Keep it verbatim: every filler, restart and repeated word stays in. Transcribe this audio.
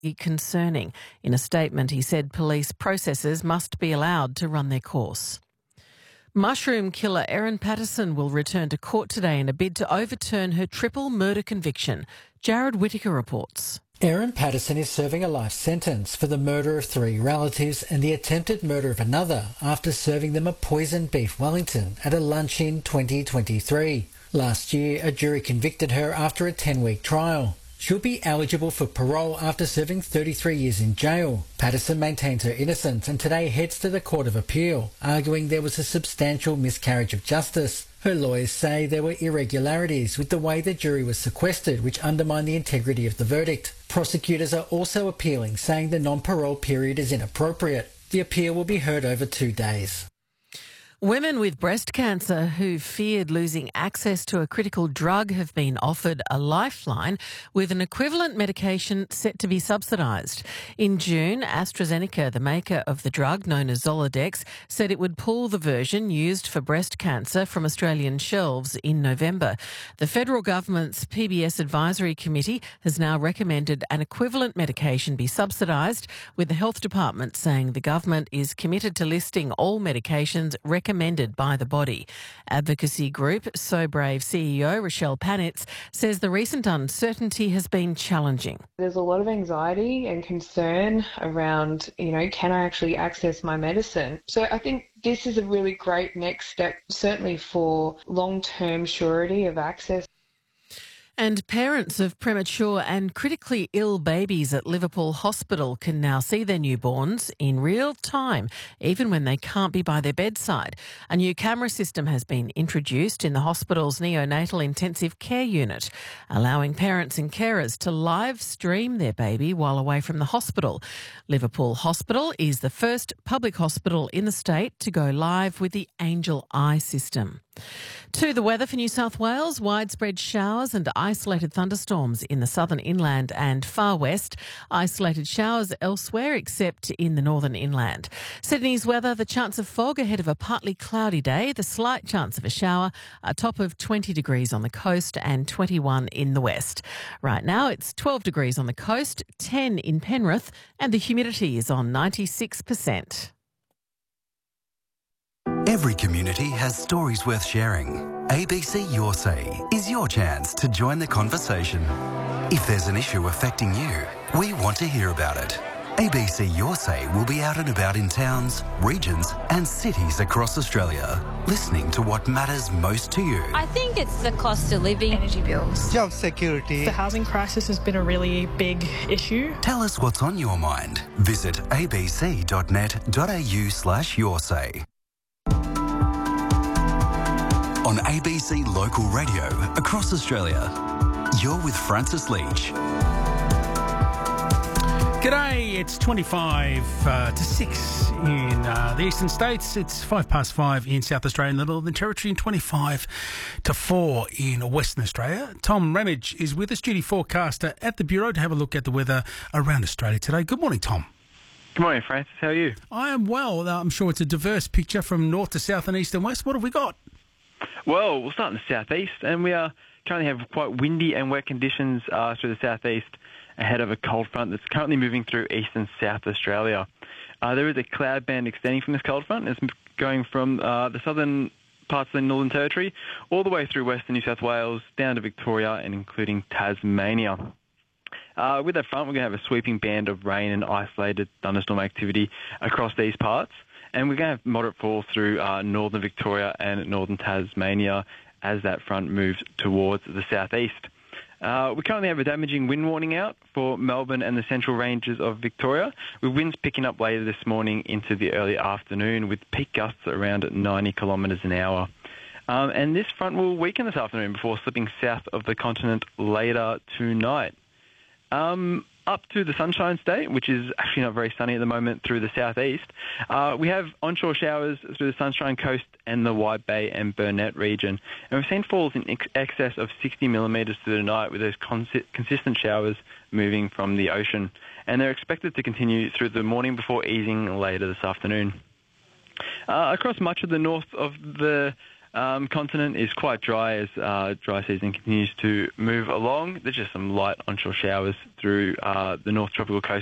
concerning. In a statement, he said police processes must be allowed to run their course. Mushroom killer Erin Patterson will return to court today in a bid to overturn her triple murder conviction. Jared Whittaker reports. Erin Patterson is serving a life sentence for the murder of three relatives and the attempted murder of another after serving them a poisoned beef Wellington at a lunch in twenty twenty-three. Last year, a jury convicted her after a ten-week trial. She'll be eligible for parole after serving thirty-three years in jail. Patterson maintains her innocence and today heads to the Court of Appeal, arguing there was a substantial miscarriage of justice. Her lawyers say there were irregularities with the way the jury was sequestered, which undermined the integrity of the verdict. Prosecutors are also appealing, saying the non-parole period is inappropriate. The appeal will be heard over two days. Women with breast cancer who feared losing access to a critical drug have been offered a lifeline with an equivalent medication set to be subsidised. In June, AstraZeneca, the maker of the drug known as Zoladex, said it would pull the version used for breast cancer from Australian shelves in November. The federal government's P B S Advisory Committee has now recommended an equivalent medication be subsidised, with the Health Department saying the government is committed to listing all medications recommended recommended by the body. Advocacy group So Brave C E O Rochelle Panitz says the recent uncertainty has been challenging. There's a lot of anxiety and concern around, you know, can I actually access my medicine? So I think this is a really great next step, certainly for long-term surety of access. And parents of premature and critically ill babies at Liverpool Hospital can now see their newborns in real time, even when they can't be by their bedside. A new camera system has been introduced in the hospital's neonatal intensive care unit, allowing parents and carers to live stream their baby while away from the hospital. Liverpool Hospital is the first public hospital in the state to go live with the Angel Eye system. To the weather for New South Wales, widespread showers and isolated thunderstorms in the southern inland and far west. Isolated showers elsewhere except in the northern inland. Sydney's weather, the chance of fog ahead of a partly cloudy day, the slight chance of a shower, a top of twenty degrees on the coast and twenty-one in the west. Right now it's twelve degrees on the coast, ten in Penrith, and the humidity is on ninety-six percent. Every community has stories worth sharing. A B C Your Say is your chance to join the conversation. If there's an issue affecting you, we want to hear about it. A B C Your Say will be out and about in towns, regions and cities across Australia, listening to what matters most to you. I think it's the cost of living, energy bills, job security. The housing crisis has been a really big issue. Tell us what's on your mind. Visit abc.net.au slash your say. On A B C Local Radio across Australia, you're with Francis Leach. G'day, it's twenty-five uh, to six in uh, the eastern states. It's five past five in South Australia and the Northern Territory, and twenty-five to four in Western Australia. Tom Ramage is with us, duty forecaster at the Bureau, to have a look at the weather around Australia today. Good morning, Tom. Good morning, Francis. How are you? I am well. I'm sure it's a diverse picture from north to south and east and west. What have we got? Well, we'll start in the southeast, and we are currently have quite windy and wet conditions uh, through the southeast ahead of a cold front that's currently moving through east and south Australia. Uh, there is a cloud band extending from this cold front. It's going from uh, the southern parts of the Northern Territory all the way through western New South Wales, down to Victoria and including Tasmania. Uh, with that front, we're going to have a sweeping band of rain and isolated thunderstorm activity across these parts. And we're going to have moderate fall through uh, northern Victoria and northern Tasmania as that front moves towards the southeast. Uh, we currently have a damaging wind warning out for Melbourne and the central ranges of Victoria, with winds picking up later this morning into the early afternoon, with peak gusts around ninety kilometres an hour. Um, and this front will weaken this afternoon before slipping south of the continent later tonight. Um, up to the Sunshine State, which is actually not very sunny at the moment through the southeast, uh, we have onshore showers through the Sunshine Coast and the Wide Bay and Burnett region. And we've seen falls in ex- excess of sixty millimetres through the night, with those consi- consistent showers moving from the ocean. And they're expected to continue through the morning before easing later this afternoon. Uh, across much of the north of the um, continent is quite dry as uh, dry season continues to move along. There's just some light onshore showers through uh, the North Tropical Coast